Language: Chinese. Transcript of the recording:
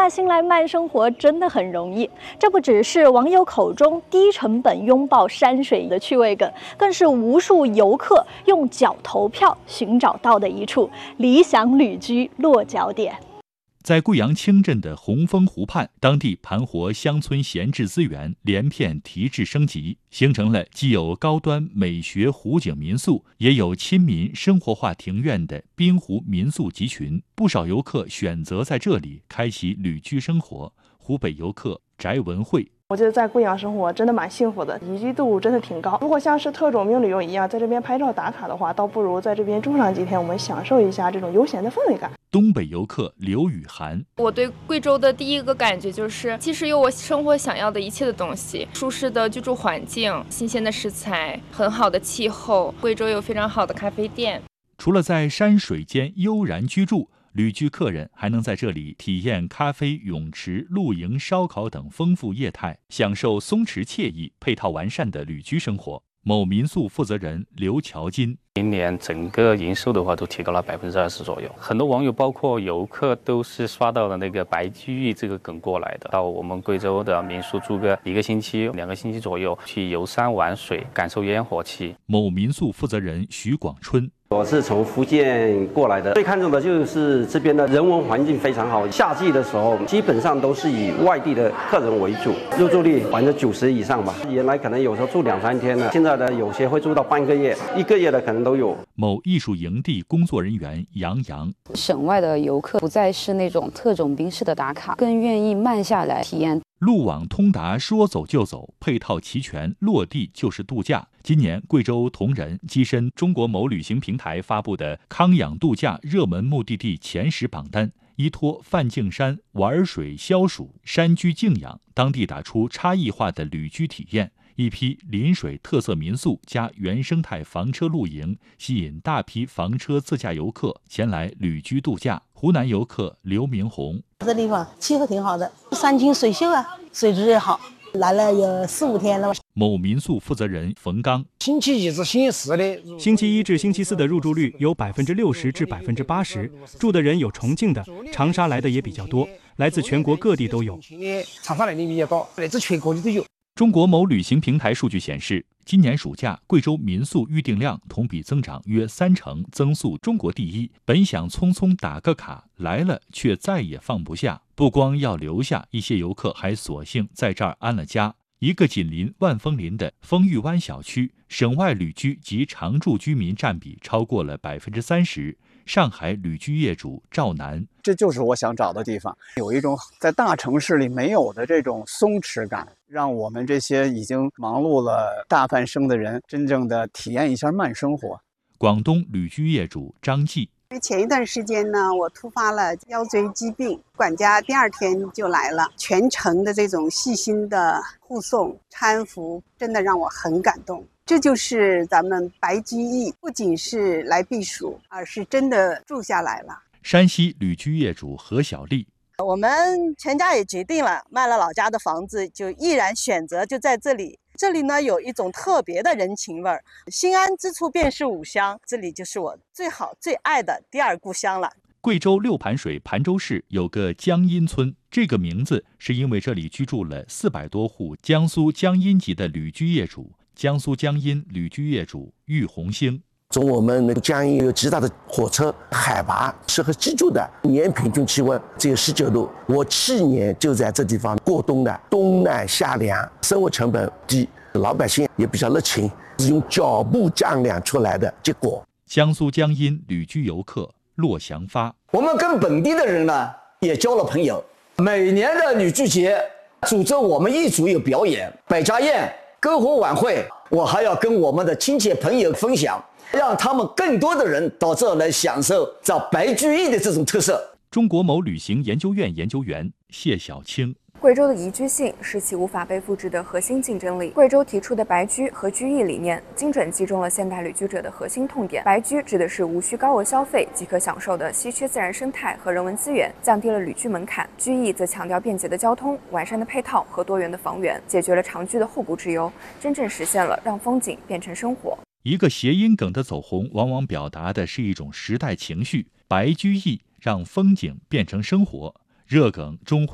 下心来慢生活真的很容易。这不只是网友口中低成本拥抱山水的趣味梗，更是无数游客用脚投票寻找到的一处理想旅居落脚点。 在贵阳清镇的红枫湖畔，当地盘活乡村闲置资源，连片提质升级，形成了既有高端美学湖景民宿，也有亲民生活化庭院的滨湖民宿集群。不少游客选择在这里开启旅居生活。湖北游客翟文慧。 我觉得在贵阳生活真的蛮幸福的，宜居度真的挺高。如果像是特种兵旅游一样，在这边拍照打卡的话，倒不如在这边住上几天，我们享受一下这种悠闲的氛围感。 东北游客刘雨涵， 我对贵州的第一个感觉就是，其实有我生活想要的一切的东西：舒适的居住环境、新鲜的食材、很好的气候。贵州有非常好的咖啡店。 除了在山水间悠然居住，旅居客人还能在这里体验咖啡、泳池、露营、烧烤等丰富业态，享受松弛惬意、配套完善的旅居生活。某民宿负责人刘乔金， 今年整个营收的话都提高了20%左右。很多网友包括游客都是刷到了那个白居易这个梗过来的，到我们贵州的民宿住个1个星期、2个星期左右，去游山玩水，感受烟火气。 某民宿负责人徐广春， 我是从福建过来的，最看重的就是这边的人文环境非常好。夏季的时候，基本上都是以外地的客人为主，入住率90%以上吧。原来可能有时候住2-3天呢，现在的有些会住到半个月、1个月的可能都有。 某艺术营地工作人员杨洋， 省外的游客不再是那种特种兵式的打卡，更愿意慢下来体验。 路网通达，说走就走，配套齐全，落地就是度假。今年贵州铜仁跻身中国某旅行平台发布的康养度假热门目的地前10榜单，依托梵净山玩水消暑、山居静养，当地打出差异化的旅居体验。一批临水特色民宿加原生态房车露营，吸引大批房车自驾游客前来旅居度假。湖南游客刘明红， 这地方气候挺好的，山清水秀啊，水质也好，来了有4-5天了。 某民宿负责人冯刚， 星期1至星期4的，星期1至星期4的入住率有60%至80%，住的人有重庆的、长沙来的也比较多，来自全国各地都有。 长沙来的比较多，来自全国的都有。 中国某旅行平台数据显示，今年暑假贵州民宿预订量同比增长约30%，增速中国第一。本想匆匆打个卡，来了却再也放不下。不光要留下，一些游客还索性在这儿安了家。一个紧邻万丰林的丰裕湾小区，省外旅居及常住居民占比超过了30%。上海旅居业主赵楠， 这就是我想找的地方，有一种在大城市里没有的这种松弛感，让我们这些已经忙碌了大半生的人真正的体验一下慢生活。 广东旅居业主张继， 前一段时间呢，我突发了腰椎疾病，管家第2天就来了，全程的这种细心的护送搀扶，真的让我很感动。这就是咱们白居易，不仅是来避暑，而是真的住下来了。 山西旅居业主何小丽， 我们全家也决定了，卖了老家的房子，就毅然选择就在这里。这里呢有一种特别的人情味儿，心安之处便是吾乡，这里就是我最好最爱的第2故乡了。 贵州六盘水盘州市有个江阴村，这个名字是因为这里居住了400多户江苏江阴籍的旅居业主。江苏江阴旅居业主郁红星， 从我们那个江阴有极大的火车，海拔适合居住的，年平均气温只有19度。我7年就在这地方过冬的，冬暖夏凉，生活成本低，老百姓也比较热情，是用脚步丈量出来的结果。 江苏江阴旅居游客骆祥发， 我们跟本地的人呢也交了朋友，每年的旅居节组织我们一组有表演、百家宴、篝火晚会，我还要跟我们的亲戚朋友分享，让他们更多的人到这来享受这白居易的这种特色。 中国某旅行研究院研究员谢小青， 贵州的宜居性是其无法被复制的核心竞争力。贵州提出的白居和居易理念，精准击中了现代旅居者的核心痛点。白居指的是无需高额消费即可享受的稀缺自然生态和人文资源，降低了旅居门槛；居易则强调便捷的交通、完善的配套和多元的房源，解决了长居的后顾之忧，真正实现了让风景变成生活。 一个谐音梗的走红，往往表达的是一种时代情绪。白居易让风景变成生活，热梗终会